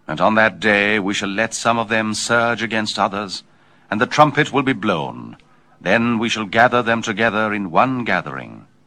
And on that day we shall let some of them surge against others, and the trumpet will be blown. Then we shall gather them together in one gathering.